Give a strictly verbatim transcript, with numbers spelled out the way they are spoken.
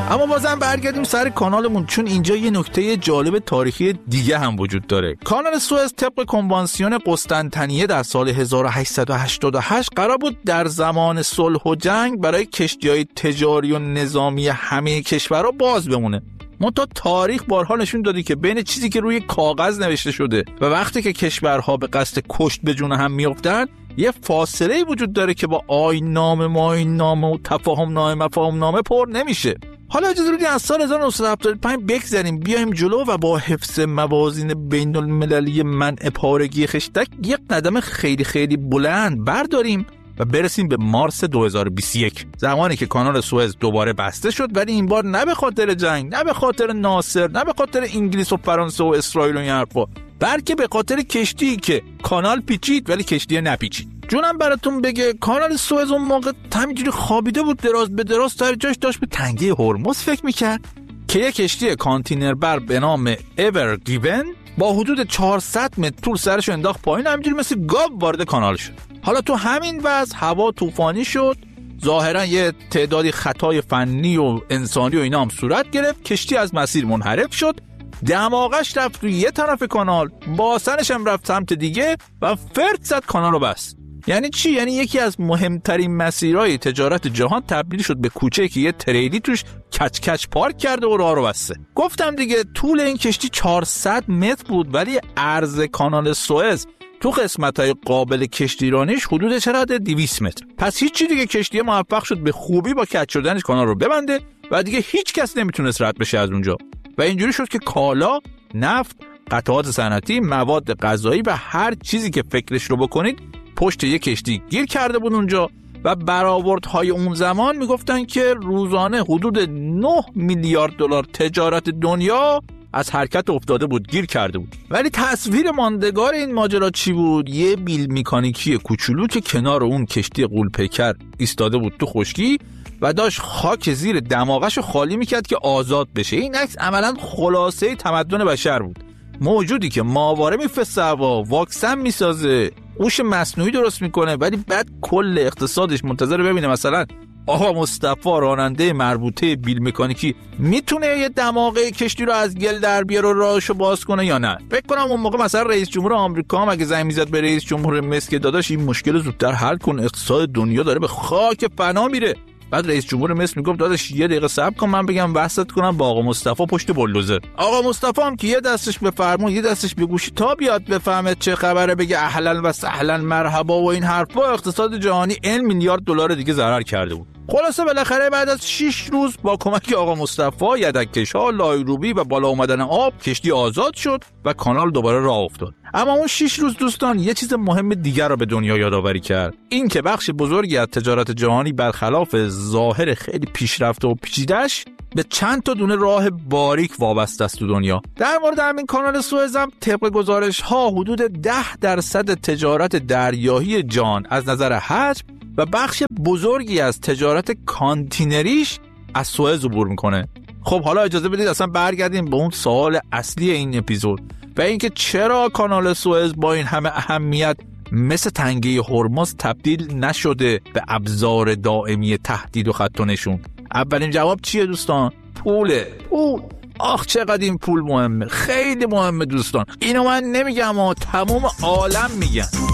اما بازم برگردیم سر کانالمون، چون اینجا یه نکته جالب تاریخی دیگه هم وجود داره. کانال سوئز طبق کنوانسیون قسطنطنیه در سال هزار و هشتصد و هشتاد و هشت قرار بود در زمان صلح و جنگ برای کشتی‌های تجاری و نظامی همه کشورها باز بمونه. منتها تاریخ بارها نشون داده که بین چیزی که روی کاغذ نوشته شده و وقتی که کشورها به قصد کشت به جون هم میافتن یه فاصله وجود داره که با آیین-نامه، ماین-نامه و تفاهم-نامه، مفاهم-نامه پر نمیشه. حالا اجازه بدید از سال هزار و نهصد و هفتاد و پنج بگذریم، بیایم جلو و با حفظ موازین بین المللی منع پارگی خشتک یک قدم خیلی خیلی بلند برداریم و برسیم به مارس دو هزار و بیست و یک، زمانی که کانال سوئز دوباره بسته شد، ولی این بار نه به خاطر جنگ، نه به خاطر ناصر، نه به خاطر انگلیس و فرانسه و اسرائیل و این حرفا، بلکه به خاطر کشتی که کانال پیچید ولی کشتی نپیچید. جونم براتون بگه کانال سوئز اون موقع همینجوری خوابیده بود دراز به دراز، سر جاش داشت به تنگه هرمز فکر میکرد که یک کشتی کانتینر بر به نام ایور گیون با حدود چهارصد متر طول سرش انداخت پایین، همینجوری مثل گاو وارد کانال شد. حالا تو همین وضع هوا طوفانی شد، ظاهرا یه تعدادی خطای فنی و انسانی و اینا هم صورت گرفت، کشتی از مسیر منحرف شد، دماغش رفت روی یه طرف کانال، باسنش هم رفت سمت دیگه و فرد زد کانال رو بست. یعنی چی؟ یعنی یکی از مهمترین مسیرهای تجارت جهان تبدیل شد به کوچه که یه تریلی توش کچ کچ پارک کرده و راه رو بسته. گفتم دیگه طول این کشتی چهارصد متر بود، ولی عرض کانال سوئز تو قسمت‌های قابل کشتیرانیش حدود چقدر؟ دویست متر. پس هیچی دیگه، کشتی موفق شد به خوبی با کج شدنش کانال رو ببنده و دیگه هیچ کس نمیتونست رد بشه از اونجا و اینجوری شد که کالا، نفت، قطعات صنعتی، مواد غذایی و هر چیزی که فکرش رو بکنید پشت یک کشتی گیر کرده بود اونجا و برآوردهای اون زمان میگفتن که روزانه حدود نه میلیارد دلار تجارت دنیا از حرکت افتاده بود، گیر کرده بود. ولی تصویر ماندگار این ماجرا چی بود؟ یه بیل مکانیکی کوچولو که کنار اون کشتی غول‌پیکر ایستاده بود تو خشکی و داشت خاک زیر دماغش خالی میکرد که آزاد بشه. این عکس عملاً خلاصه تمدن بشر بود. موجودی که ماهواره میفرسته هوا، واکسن میسازه، هوش مصنوعی درست میکنه، ولی بعد کل اقتصادش منتظر ببینه مثلا آقا مصطفی راننده مربوطه بیل مکانیکی میتونه یه دماغه کشتی رو از گل در بیاره و راهشو باز کنه یا نه. فکر کنم اون موقع مثلا رئیس جمهور آمریکا هم اگه زنگ میزد به رئیس جمهور مصر که داداش این مشکل زودتر حل کن، اقتصاد دنیا داره به خاک فنا میره، بعد رئیس جمهور مصر میگفت داداش یه دقیقه صبر کن من بگم وصلت کنم با آقا مصطفی پشت بولدوزر. آقا مصطفی هم که یه دستش به فرمون یه دستش به گوشی تا بیاد بفهمه چه خبره بگه اهلا و سهلا مرحبا و این حرفا، اقتصاد جهانی این میلیارد دلار دیگه ضرر کرده بود. خلاصه بالاخره بعد از شش روز با کمک آقا مصطفی، یدک‌کش‌ها، لایروبی و بالا اومدن آب کشتی آزاد شد و کانال دوباره راه افتاد. اما اون شش روز دوستان یه چیز مهم دیگر رو به دنیا یادآوری کرد، این که بخش بزرگی از تجارت جهانی برخلاف ظاهر خیلی پیشرفته و پیچیده‌اش به چند تا دونه راه باریک وابسته است تو دنیا. در مورد همین کانال سوئز هم طبق گزارش‌ها حدود ده درصد تجارت دریایی جهان از نظر حجم و بخش بزرگی از تجارت کانتینریش از سوئز عبور میکنه. خب حالا اجازه بدید اصلا برگردیم به اون سوال اصلی این اپیزود و اینکه چرا کانال سوئز با این همه اهمیت مثل تنگه هرمز تبدیل نشده به ابزار دائمی تهدید و خط و نشون. اولین جواب چیه دوستان؟ پوله. پول. آخ چقدر این پول مهمه، خیلی مهمه دوستان. اینو من نمیگم اما تمام عالم میگن.